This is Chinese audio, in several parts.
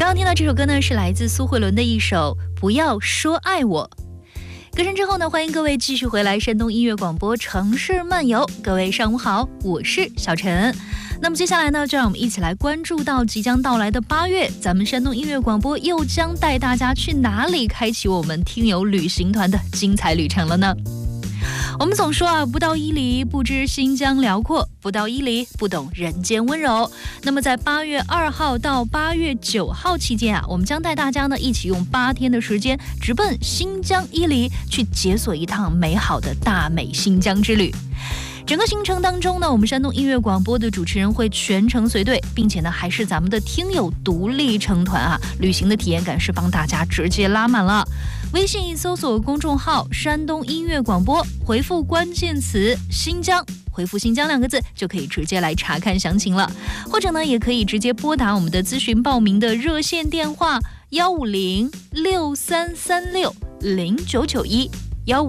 刚刚听到这首歌呢，是来自苏慧伦的一首《不要说爱我》。歌声之后呢，欢迎各位继续回来山东音乐广播城市漫游。各位上午好，我是小陈。那么接下来呢，就让我们一起来关注到即将到来的8月，咱们山东音乐广播又将带大家去哪里开启我们听友旅行团的精彩旅程了呢？我们总说啊，不到伊犁不知新疆辽阔，不到伊犁不懂人间温柔。那么在8月2号到8月9号期间啊，我们将带大家呢一起用8天的时间，直奔新疆伊犁，去解锁一趟美好的大美新疆之旅。整个行程当中呢，我们山东音乐广播的主持人会全程随队，并且呢还是咱们的听友独立成团啊，旅行的体验感是帮大家直接拉满了。微信搜索公众号山东音乐广播，回复关键词新疆，回复新疆2个字就可以直接来查看详情了。或者呢也可以直接拨打我们的咨询报名的热线电话15063360991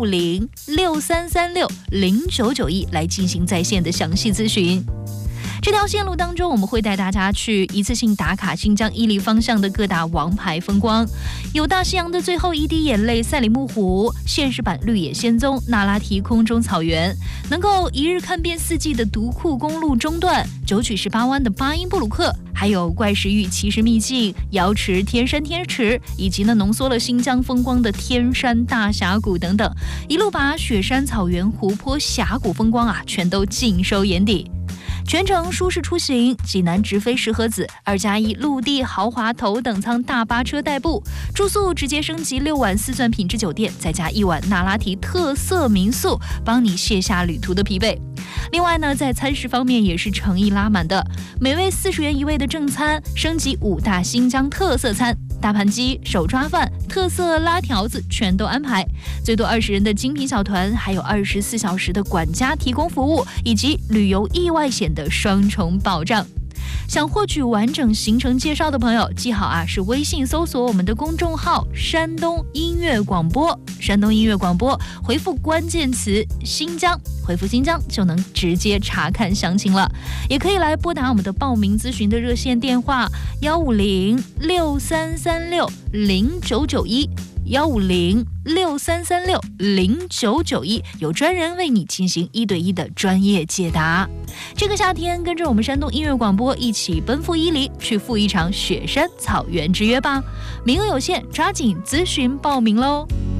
15063360991来进行在线的详细咨询。这条线路当中，我们会带大家去一次性打卡新疆伊犁方向的各大王牌风光，有大西洋的最后一滴眼泪赛里木湖、现实版绿野仙踪那拉提空中草原，能够一日看遍4季的独库公路中段、9曲18弯的巴音布鲁克，还有怪石峪奇石秘境、瑶池天山天池，以及呢浓缩了新疆风光的天山大峡谷等等，一路把雪山草原湖泊峡谷风光啊全都尽收眼底。全程舒适出行，济南直飞石河子，2+1陆地豪华头等舱大巴车代步，住宿直接升级6晚4钻品质酒店，再加1晚那拉提特色民宿，帮你卸下旅途的疲惫。另外呢，在餐食方面也是诚意拉满的，每位40元一位的正餐升级5大新疆特色餐，大盘鸡、手抓饭、特色拉条子全都安排，最多20人的精品小团，还有24小时的管家提供服务，以及旅游意外险的双重保障。想获取完整行程介绍的朋友，记好啊，是微信搜索我们的公众号山东音乐广播，山东音乐广播，回复关键词新疆，回复新疆就能直接查看详情了。也可以来拨打我们的报名咨询的热线电话15063360991 15063360991，有专人为你进行1对1的专业解答。这个夏天，跟着我们山东音乐广播一起奔赴伊犁，去赴一场雪山草原之约吧！名额有限，抓紧咨询报名喽！